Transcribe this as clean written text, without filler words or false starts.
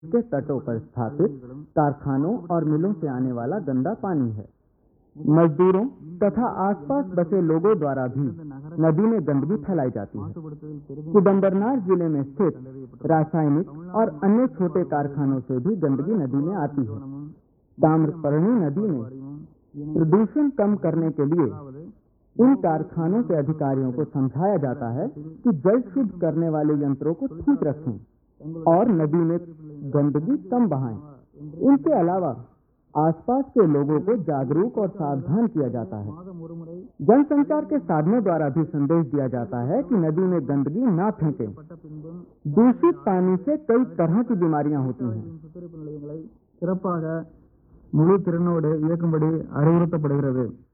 के तटों पर स्थापित कारखानों और मिलों से आने वाला गंदा पानी है। मजदूरों तथा आसपास बसे लोगों द्वारा भी नदी में गंदगी फैलाई जाती है। चिदंबरनार जिले में स्थित रासायनिक और अन्य छोटे कारखानों से भी गंदगी नदी में आती है। ताम्रपर्णी नदी में प्रदूषण कम करने के लिए इन कारखानों के अधिकारियों को समझाया जाता है कि जल शुद्ध करने वाले यंत्रों को ठीक रखें और नदी में गंदगी कम बहाएं। इनके अलावा आसपास के लोगों को जागरूक और सावधान किया जाता है। जनसंचार के साधनों द्वारा भी संदेश दिया जाता है कि नदी में गंदगी ना फेंकें। दूषित पानी से कई तरह की बीमारियां होती हैं। சிறப்பாக முழு திறனோடு இயக்கும்படி அறிவுறுத்தப்படுகிறது।